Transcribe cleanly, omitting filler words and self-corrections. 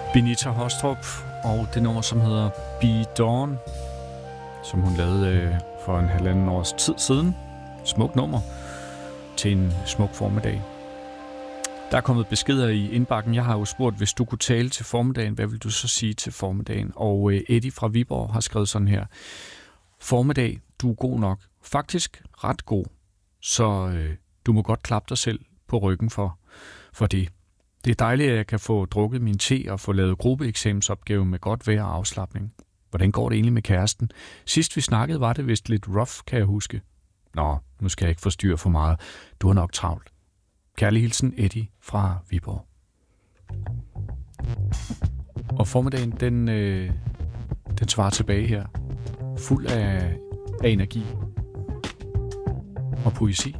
Benita Hostrup og det nummer, som hedder Be Dawn, som hun lavede for en 1,5 års tid siden. Smuk nummer til en smuk formiddag. Der er kommet beskeder i indbakken. Jeg har jo spurgt, hvis du kunne tale til formiddagen, hvad vil du så sige til formiddagen? Og Eddie fra Viborg har skrevet sådan her. Formiddag, du er god nok. Faktisk ret god. Så du må godt klappe dig selv på ryggen for det. Det er dejligt, at jeg kan få drukket min te og få lavet gruppeeksamensopgave med godt vejr og afslapning. Hvordan går det egentlig med kæresten? Sidst vi snakkede, var det vist lidt rough, kan jeg huske. Nå, nu skal jeg ikke forstyrre for meget. Du har nok travlt. Kærlig hilsen, Eddie fra Viborg. Og formiddagen, den svarer tilbage her. Fuld af energi og poesi.